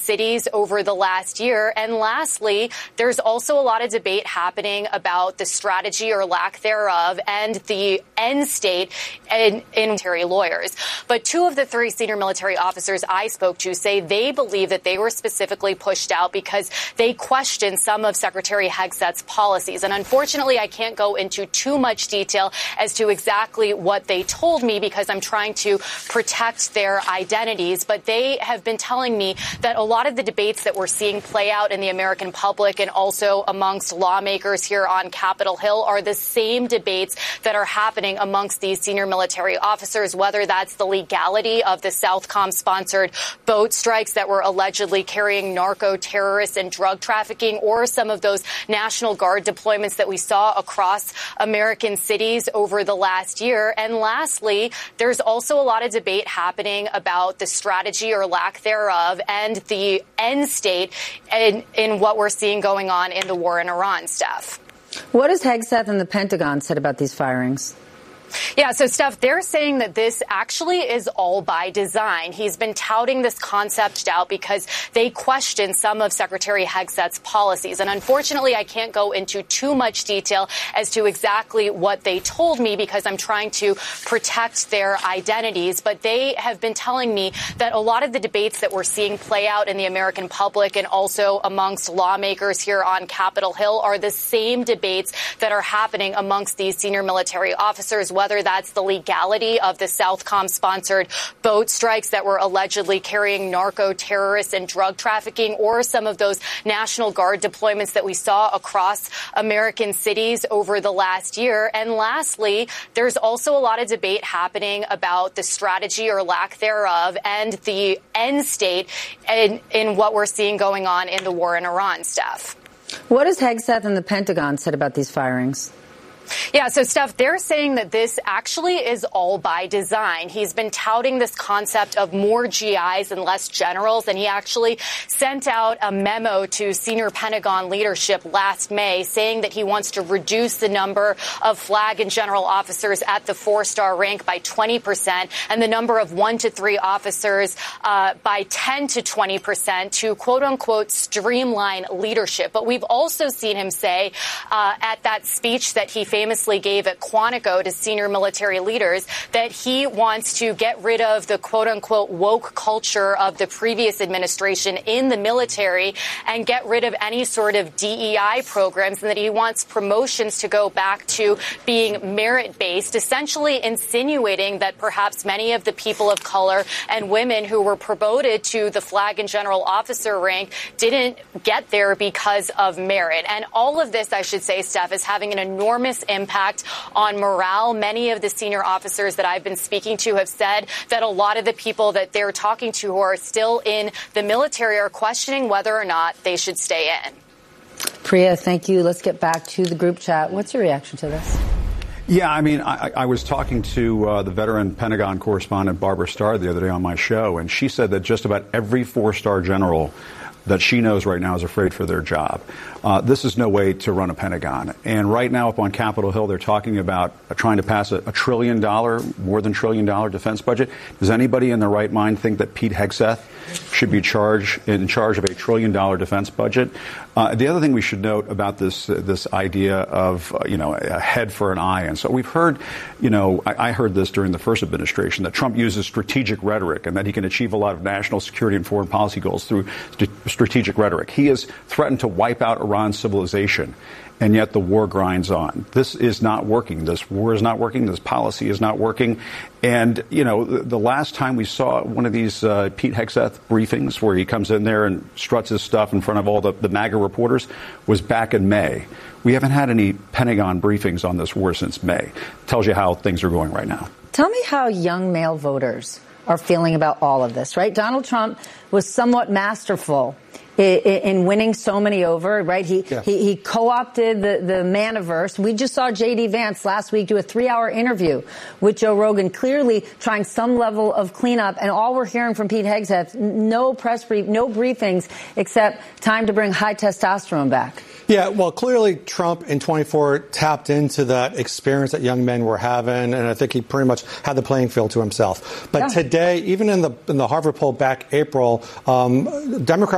cities over the last year. And lastly, there's also a lot of debate happening about the strategy or lack thereof and the end state in military lawyers. But two of the three senior military officers I spoke to say they believe that they were specifically pushed out because they questioned some of Secretary Hegseth's policies. And unfortunately, I can't go into too much detail as to exactly what they told me because I'm trying to protect their identities. But they have been telling me that a lot of the debates that we're seeing play out in the American public and also amongst lawmakers here on Capitol Hill are the same debates that are happening amongst these senior military officers, whether that's the legality of the Southcom-sponsored boat strikes that were allegedly carrying narco-terrorists and drug trafficking, or some of those National Guard deployments that we saw across American cities over the last year. And lastly, there's also a lot of debate happening about the strategy or lack thereof and the end state in what we're seeing going on in the war in Iran, Steph. What has Hegseth and the Pentagon said about these firings? Yeah, so, Steph, they're saying that this actually is all by design. He's been touting this concept out because they question some of Secretary Hegseth's policies. And unfortunately, I can't go into too much detail as to exactly what they told me because I'm trying to protect their identities. But they have been telling me that a lot of the debates that we're seeing play out in the American public and also amongst lawmakers here on Capitol Hill are the same debates that are happening amongst these senior military officers, whether that's the legality of the Southcom-sponsored boat strikes that were allegedly carrying narco-terrorists and drug trafficking, or some of those National Guard deployments that we saw across American cities over the last year. And lastly, there's also a lot of debate happening about the strategy or lack thereof and the end state in what we're seeing going on in the war in Iran, Steph. What has Hegseth and the Pentagon said about these firings? Yeah, so, Steph, they're saying that this actually is all by design. He's been touting this concept of more GIs and less generals, and he actually sent out a memo to senior Pentagon leadership last May saying that he wants to reduce the number of flag and general officers at the 4-star rank by 20% and the number of 1 to 3 officers by 10 to 20% to, quote unquote, streamline leadership. But we've also seen him say at that speech that he famously gave at Quantico to senior military leaders that he wants to get rid of the quote-unquote woke culture of the previous administration in the military and get rid of any sort of DEI programs, and that he wants promotions to go back to being merit-based, essentially insinuating that perhaps many of the people of color and women who were promoted to the flag and general officer rank didn't get there because of merit. And all of this, I should say, Steph, is having an enormous impact on morale. Many of the senior officers that I've been speaking to have said that a lot of the people that they're talking to who are still in the military are questioning whether or not they should stay in. Priya, thank you. Let's get back to the group chat. What's your reaction to this? Yeah, I mean, I was talking to the veteran Pentagon correspondent Barbara Starr the other day on my show, and she said that just about every 4-star general that she knows right now is afraid for their job. This is no way to run a Pentagon. And right now up on Capitol Hill, they're talking about trying to pass a $1 trillion, more than $1 trillion defense budget. Does anybody in their right mind think that Pete Hegseth should be in charge of a $1 trillion defense budget? The other thing we should note about this idea of, a head for an eye. And so we've heard, I heard this during the first administration, that Trump uses strategic rhetoric and that he can achieve a lot of national security and foreign policy goals through strategic rhetoric. He has threatened to wipe out Iran's civilization, and yet the war grinds on. This is not working. This war is not working. This policy is not working. And, the last time we saw one of these Pete Hegseth briefings where he comes in there and struts his stuff in front of all the MAGA reporters was back in May. We haven't had any Pentagon briefings on this war since May. Tells you how things are going right now. Tell me how young male voters are feeling about all of this, right? Donald Trump was somewhat masterful in winning so many over, right? He co-opted the Maniverse. We just saw J.D. Vance last week do a 3-hour interview with Joe Rogan, clearly trying some level of cleanup. And all we're hearing from Pete Hegseth, no press brief, no briefings, except time to bring high testosterone back. Yeah, well, clearly Trump in 24 tapped into that experience that young men were having, and I think he pretty much had the playing field to himself. But today, even in the Harvard poll back April, Democrats